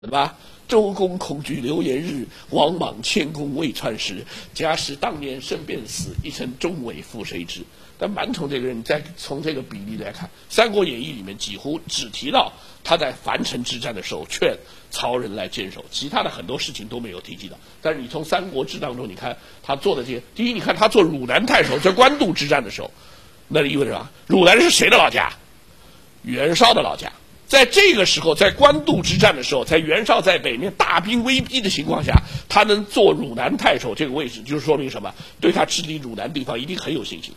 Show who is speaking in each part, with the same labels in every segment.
Speaker 1: 对吧？周公恐惧流言日，王莽谦恭未传时。假使当年生便死，一城终尾负谁知？但满宠这个人，你再从这个比例来看，《三国演义》里面几乎只提到他在樊城之战的时候劝曹仁来坚守，其他的很多事情都没有提及到。但是你从《三国志》当中，你看他做的这些，第一，你看他做汝南太守，在官渡之战的时候，那意味着什么？汝南是谁的老家？袁绍的老家。在这个时候，在官渡之战的时候，在袁绍在北面大兵威逼的情况下，他能做汝南太守这个位置，就是说明什么？对他治理汝南地方一定很有信心。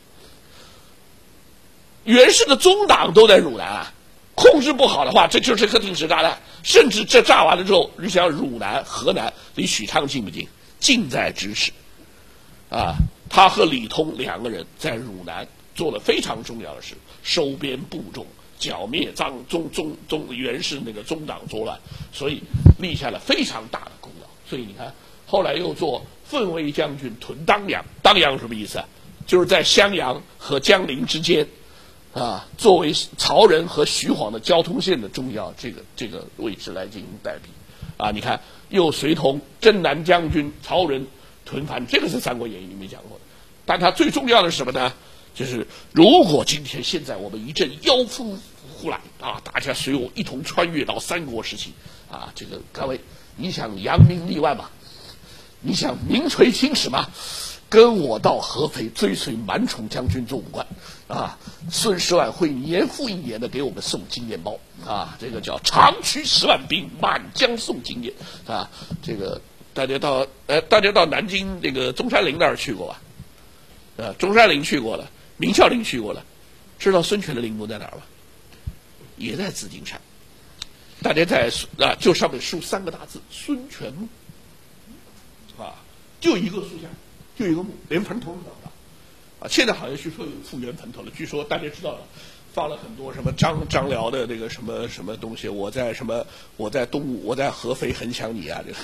Speaker 1: 袁氏的宗党都在汝南啊，控制不好的话，这就是颗定时炸弹。甚至这炸完了之后，你想汝南、河南离许昌近不近？近在咫尺。啊，他和李通两个人在汝南做了非常重要的事，收编部众。剿灭袁氏那个宗党作乱，所以立下了非常大的功劳。所以你看，后来又做奋威将军屯当阳。当阳什么意思啊？就是在襄阳和江陵之间，啊，作为曹仁和徐晃的交通线的重要这个位置来进行代替。啊，你看又随同征南将军曹仁屯樊，这个是《三国演义》里面讲过的。但他最重要的是什么呢？就是如果今天现在我们一阵妖风呼来啊，大家随我一同穿越到三国时期啊，这个各位，你想扬名立万吗？你想名垂青史吗？跟我到合肥追随满宠将军做武官啊，孙十万会年复一年的给我们送经验包啊，这个叫长驱10万兵，满江送经验啊，这个大家到南京这个中山陵那儿去过吧？中山陵去过了。明孝陵去过了，知道孙权的陵墓在哪儿吗？也在紫金山。大家在就上面竖3个大字“孙权墓”，啊，就一个塑像，就一个墓，连坟头都找不到。啊，现在好像据说有复原坟头了，据说大家知道了，放了很多什么张辽的那个什么东西，我在东吴，我在合肥很想你啊，这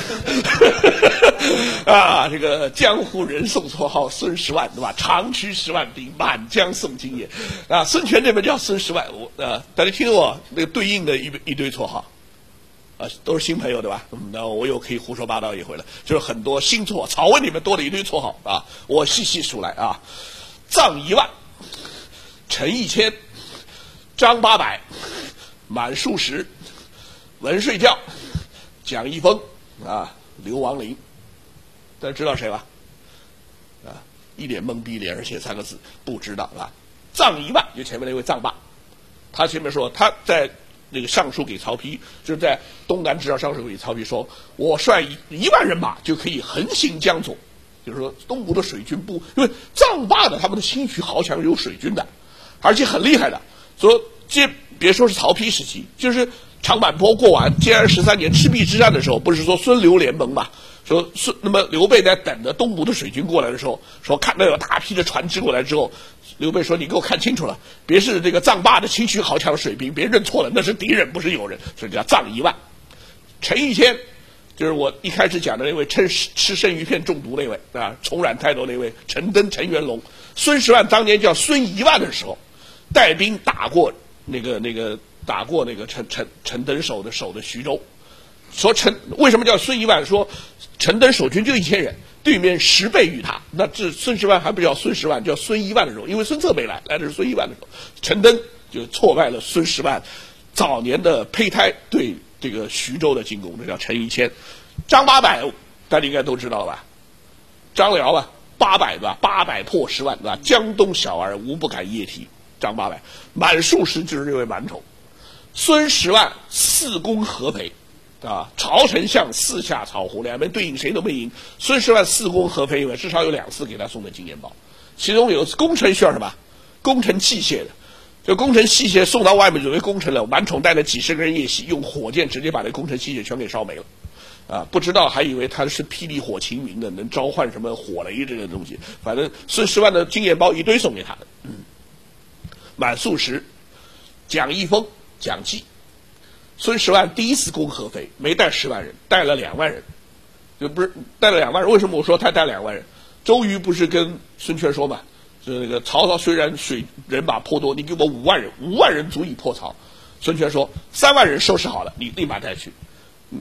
Speaker 1: 个啊，这个江湖人送绰号孙十万，对吧？长驱10万兵，满江送经验啊。孙权这边叫孙十万，大家听我那个对应的一堆绰号啊，都是新朋友对吧？那我又可以胡说八道一回了，就是很多新绰号，草文里面多了一堆绰号啊，我细细数来啊，臧1万。陈1000，张800，满数10，文睡觉，蒋一峰啊，刘王陵，大家知道谁吧？啊，一脸懵逼脸，而且3个字不知道啊。臧1万就前面那位臧霸，他前面说他在那个上书给曹丕，就是在东南之上上书给曹丕说，我率1万人马就可以横行江左，就是说东吴的水军不，因为臧霸的他们的兴许豪强有水军的。而且很厉害的，说这别说是曹丕时期，就是长坂坡过完建安13年赤壁之战的时候，不是说孙刘联盟嘛？说那么刘备在等着东吴的水军过来的时候，说看到有大批的船只过来之后，刘备说：“你给我看清楚了，别是这个臧霸的轻许豪强水兵，别认错了，那是敌人，不是友人。”所以叫臧1万。陈1000，就是我一开始讲的那位吃生鱼片中毒那位啊，重染太多那位陈登、陈元龙。孙十万当年叫孙1万的时候。带兵打过那个陈登守的徐州，说为什么叫孙1万？说陈登守军就1000人，对面10倍于他。那这孙十万还不叫孙10万，叫孙1万的时候，因为孙策没来的是孙1万的时候，陈登就挫败了孙十万早年的胚胎对这个徐州的进攻，这叫陈1000。张800大家应该都知道吧？张辽啊，800对吧？800破10万对吧？江东小儿无不敢夜啼。张800，满数10就是这位满宠。孙十万4攻合肥，啊，曹丞相4下巢湖，两边对应谁都没赢。孙十万4攻合肥，因为至少有2次给他送的经验包，其中有攻城需要什么？工程器械的，就工程器械送到外面准备攻城了，满宠带了几10个人夜袭，用火箭直接把那工程器械全给烧没了。啊，不知道还以为他是霹雳火秦云的，能召唤什么火雷这个东西。反正孙十万的经验包一堆送给他的。满数10，蒋一峰、蒋济。孙十万第一次攻合肥，没带10万人，带了2万人，就不是带了2万人。为什么我说他带2万人？周瑜不是跟孙权说嘛，就那个曹操虽然人马颇多，你给我5万人，5万人足以破曹。孙权说3万人收拾好了，你立马带去。